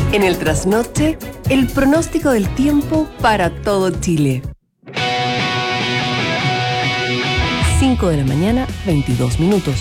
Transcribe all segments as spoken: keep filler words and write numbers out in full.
En el trasnoche, el pronóstico del tiempo para todo Chile. cinco de la mañana, veintidós minutos.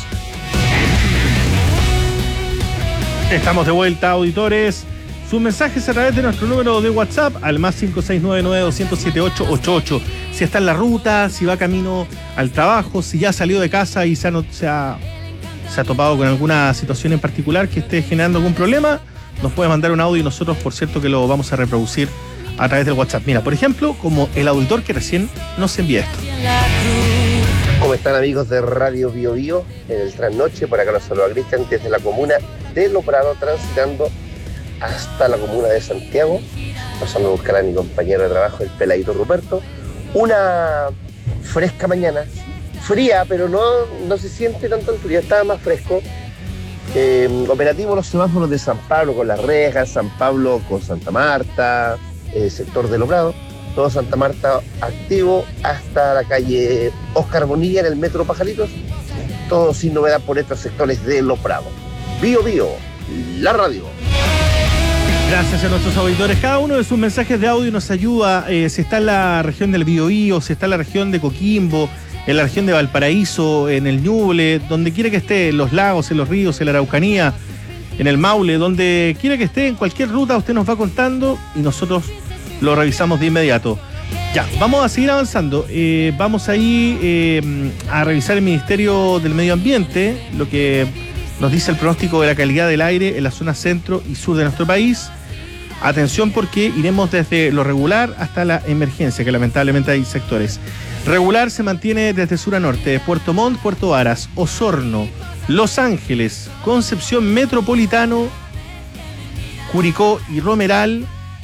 Estamos de vuelta, auditores. Sus mensajes a través de nuestro número de WhatsApp al más cinco seis nueve nueve dos cero siete ocho ocho ocho. Si está en la ruta, si va camino al trabajo, si ya salió de casa y se ha, se ha, se ha topado con alguna situación en particular que esté generando algún problema, nos puede mandar un audio y nosotros, por cierto, que lo vamos a reproducir a través del WhatsApp. Mira, por ejemplo, como el auditor que recién nos envía esto. ¿Cómo están, amigos de Radio Bio Bio? En el trasnoche, por acá los saluda Cristian desde la comuna de Lo Prado, transitando hasta la comuna de Santiago, pasando a buscar a mi compañero de trabajo, el peladito Ruperto. Una fresca mañana, fría, pero no, no se siente tanto el frío, estaba más fresco. Eh, operativo los semáforos de San Pablo con Las Rejas, San Pablo con Santa Marta, eh, sector de Lo Prado, todo Santa Marta activo hasta la calle Oscar Bonilla en el metro Pajaritos, todo sin novedad por estos sectores de Lo Prado. Bio Bio, la radio. Gracias a nuestros auditores. Cada uno de sus mensajes de audio nos ayuda. Eh, si está en la región del Biobío, si está en la región de Coquimbo, en la región de Valparaíso, en el Ñuble, donde quiera que esté, en los lagos, en los ríos, en la Araucanía, en el Maule, donde quiera que esté, en cualquier ruta, usted nos va contando y nosotros lo revisamos de inmediato. Ya, vamos a seguir avanzando. Eh, vamos ahí eh, a revisar el Ministerio del Medio Ambiente, lo que nos dice el pronóstico de la calidad del aire en la zona centro y sur de nuestro país. Atención, porque iremos desde lo regular hasta la emergencia, que lamentablemente hay sectores. Regular se mantiene desde sur a norte, Puerto Montt, Puerto Varas, Osorno, Los Ángeles, Concepción Metropolitano, Curicó y Romeral,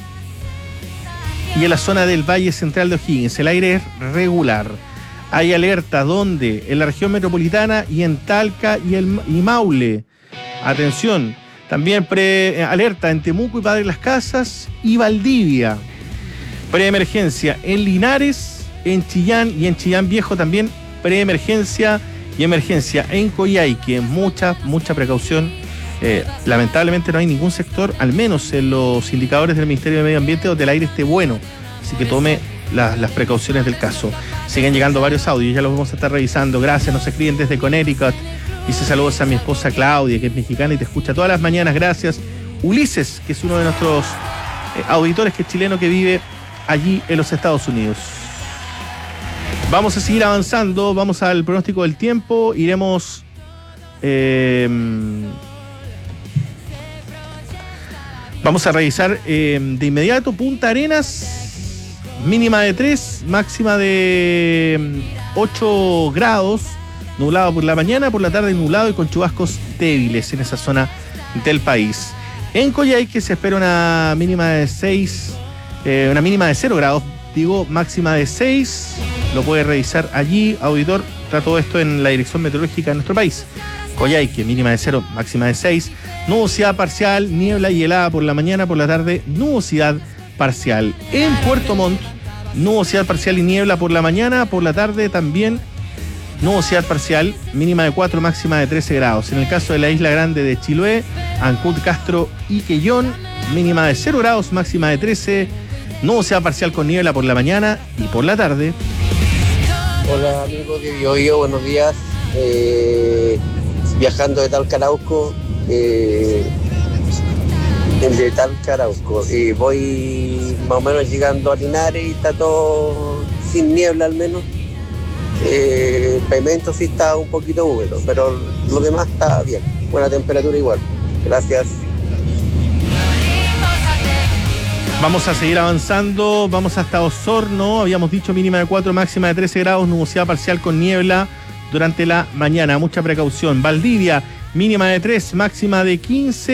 y en la zona del Valle Central de O'Higgins. El aire es regular. Hay alerta donde en la región metropolitana y en Talca y, el, y Maule. Atención. También prealerta en Temuco y Padre Las Casas y Valdivia. Preemergencia en Linares, en Chillán y en Chillán Viejo también preemergencia y emergencia en Coyhaique. Mucha, mucha precaución. Eh, lamentablemente no hay ningún sector, al menos en los indicadores del Ministerio de Medio Ambiente, donde el aire esté bueno. Así que tome la, las precauciones del caso. Siguen llegando varios audios, ya los vamos a estar revisando. Gracias, nos escriben desde Connecticut. Dice saludos a mi esposa Claudia, que es mexicana y te escucha todas las mañanas. Gracias. Ulises, que es uno de nuestros eh, auditores, que es chileno, que vive allí en los Estados Unidos. Vamos a seguir avanzando. Vamos al pronóstico del tiempo. Iremos... Eh, vamos a revisar eh, de inmediato Punta Arenas. Mínima de tres, máxima de ocho grados. Nublado por la mañana, por la tarde nublado y con chubascos débiles en esa zona del país. En Coyhaique se espera una mínima de seis, eh, una mínima de cero grados, digo, máxima de seis. Lo puede revisar allí, auditor. Está todo esto en la dirección meteorológica de nuestro país. Coyhaique, mínima de cero, máxima de seis. Nubosidad parcial, niebla y helada por la mañana, por la tarde, nubosidad parcial. En Puerto Montt, nubosidad parcial y niebla por la mañana, por la tarde también nubosidad parcial, mínima de cuatro, máxima de trece grados. En el caso de la Isla Grande de Chiloé, Ancud, Castro y Quellón, mínima de cero grados, máxima de trece, nubosidad parcial con niebla por la mañana y por la tarde. Hola amigos de Bio Bio, buenos días. Eh, viajando de Talca a Arauco, eh, de Talca a Arauco. Eh, voy más o menos llegando a Linares y está todo sin niebla al menos. Eh, el pavimento sí está un poquito húmedo, pero lo demás está bien, buena temperatura igual. Gracias. Vamos a seguir avanzando, vamos hasta Osorno, habíamos dicho mínima de cuatro, máxima de trece grados, nubosidad parcial con niebla durante la mañana, mucha precaución. Valdivia, mínima de tres, máxima de quince.